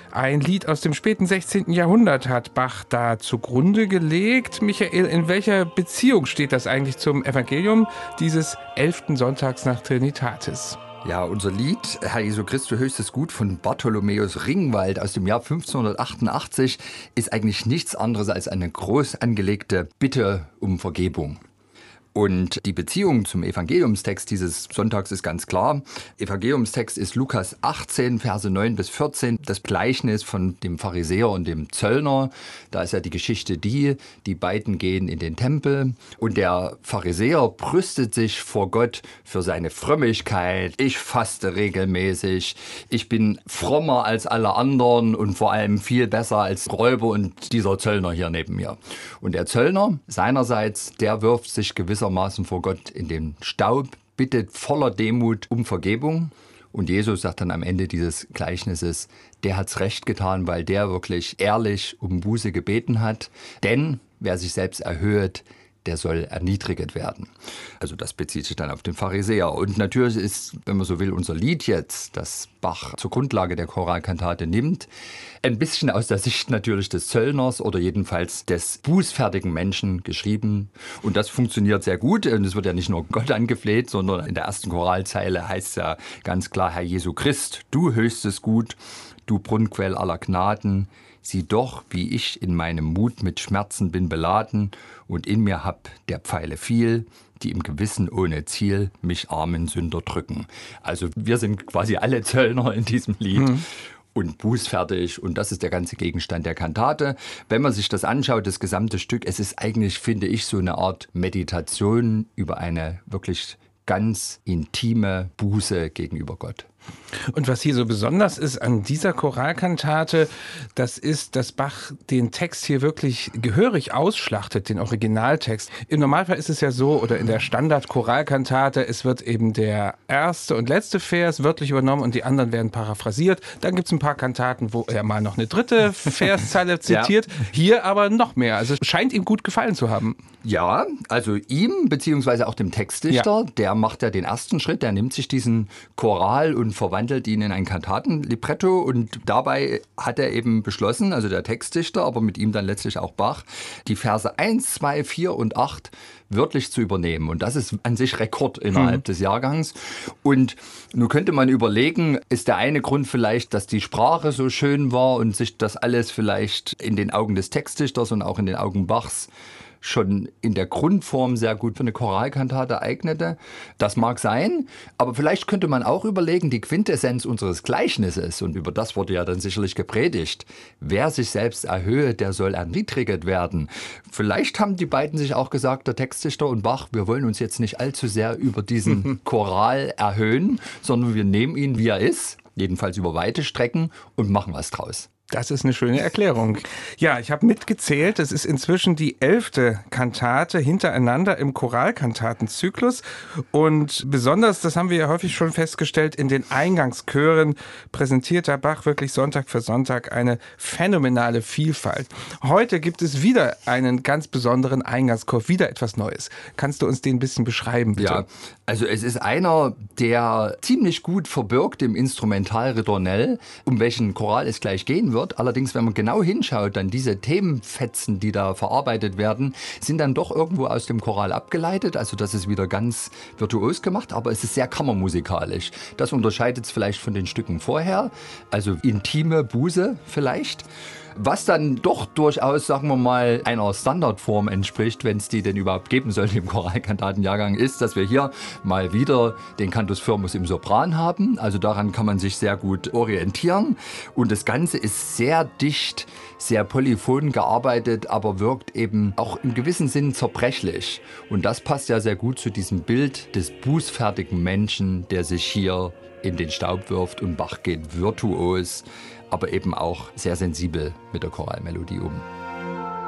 Ein Lied aus dem späten 16. Jahrhundert hat Bach da zugrunde gelegt. Michael, in welcher Beziehung steht das eigentlich zum Evangelium dieses 11. Sonntags nach Trinitatis? Ja, unser Lied Herr Jesu Christ, du höchstes Gut von Bartholomäus Ringwald aus dem Jahr 1588 ist eigentlich nichts anderes als eine groß angelegte Bitte um Vergebung. Und die Beziehung zum Evangeliumstext dieses Sonntags ist ganz klar. Evangeliumstext ist Lukas 18, Verse 9 bis 14, das Gleichnis von dem Pharisäer und dem Zöllner. Da ist ja die Geschichte die beiden gehen in den Tempel und der Pharisäer brüstet sich vor Gott für seine Frömmigkeit. Ich faste regelmäßig, ich bin frommer als alle anderen und vor allem viel besser als Räuber und dieser Zöllner hier neben mir. Und der Zöllner seinerseits, der wirft sich gewissermaßen vor Gott in den Staub, bittet voller Demut um Vergebung. Und Jesus sagt dann am Ende dieses Gleichnisses, der hat's recht getan, weil der wirklich ehrlich um Buße gebeten hat. Denn wer sich selbst erhöht, der soll erniedriget werden. Also das bezieht sich dann auf den Pharisäer. Und natürlich ist, wenn man so will, unser Lied jetzt, das Bach zur Grundlage der Choralkantate nimmt, ein bisschen aus der Sicht natürlich des Zöllners oder jedenfalls des bußfertigen Menschen geschrieben. Und das funktioniert sehr gut. Und es wird ja nicht nur Gott angefleht, sondern in der ersten Choralzeile heißt es ja ganz klar, Herr Jesu Christ, du höchstes Gut, du Brunnenquell aller Gnaden, sieh doch, wie ich in meinem Mut mit Schmerzen bin beladen und in mir hab der Pfeile viel, die im Gewissen ohne Ziel mich armen Sünder drücken. Also wir sind quasi alle Zöllner in diesem Lied. Und bußfertig. Und das ist der ganze Gegenstand der Kantate. Wenn man sich das anschaut, das gesamte Stück, es ist eigentlich, finde ich, so eine Art Meditation über eine wirklich ganz intime Buße gegenüber Gott. Und was hier so besonders ist an dieser Choralkantate, das ist, dass Bach den Text hier wirklich gehörig ausschlachtet, den Originaltext. Im Normalfall ist es ja so, oder in der Standard-Choralkantate, es wird eben der erste und letzte Vers wörtlich übernommen und die anderen werden paraphrasiert. Dann gibt es ein paar Kantaten, wo er mal noch eine dritte Verszeile zitiert. Ja. Hier aber noch mehr. Also es scheint ihm gut gefallen zu haben. Ja, also ihm, beziehungsweise auch dem Textdichter, der macht ja den ersten Schritt, der nimmt sich diesen Choral und verwandelt ihn in ein Kantatenlibretto und dabei hat er eben beschlossen, also der Textdichter, aber mit ihm dann letztlich auch Bach, die Verse 1, 2, 4 und 8 wörtlich zu übernehmen. Und das ist an sich Rekord innerhalb des Jahrgangs. Und nun könnte man überlegen, ist der eine Grund vielleicht, dass die Sprache so schön war und sich das alles vielleicht in den Augen des Textdichters und auch in den Augen Bachs schon in der Grundform sehr gut für eine Choralkantate eignete. Das mag sein, aber vielleicht könnte man auch überlegen, die Quintessenz unseres Gleichnisses, und über das wurde ja dann sicherlich gepredigt, wer sich selbst erhöhe, der soll erniedriget werden. Vielleicht haben die beiden sich auch gesagt, der Textdichter und Bach, wir wollen uns jetzt nicht allzu sehr über diesen Choral erhöhen, sondern wir nehmen ihn, wie er ist, jedenfalls über weite Strecken, und machen was draus. Das ist eine schöne Erklärung. Ja, ich habe mitgezählt, es ist inzwischen die 11. Kantate hintereinander im Choralkantatenzyklus und besonders, das haben wir ja häufig schon festgestellt, in den Eingangschören präsentiert der Bach wirklich Sonntag für Sonntag eine phänomenale Vielfalt. Heute gibt es wieder einen ganz besonderen Eingangschor, wieder etwas Neues. Kannst du uns den ein bisschen beschreiben, bitte? Ja, also es ist einer, der ziemlich gut verbirgt im Instrumentalritornell, um welchen Choral es gleich gehen wird. Allerdings, wenn man genau hinschaut, dann diese Themenfetzen, die da verarbeitet werden, sind dann doch irgendwo aus dem Choral abgeleitet. Also das ist wieder ganz virtuos gemacht, aber es ist sehr kammermusikalisch. Das unterscheidet es vielleicht von den Stücken vorher, also intime Buße vielleicht. Was dann doch durchaus, sagen wir mal, einer Standardform entspricht, wenn es die denn überhaupt geben sollte im Choralkantatenjahrgang, ist, dass wir hier mal wieder den Cantus firmus im Sopran haben. Also daran kann man sich sehr gut orientieren. Und das Ganze ist sehr dicht, sehr polyphon gearbeitet, aber wirkt eben auch im gewissen Sinn zerbrechlich. Und das passt ja sehr gut zu diesem Bild des bußfertigen Menschen, der sich hier in den Staub wirft, und Bach geht virtuos, aber eben auch sehr sensibel mit der Choralmelodie um.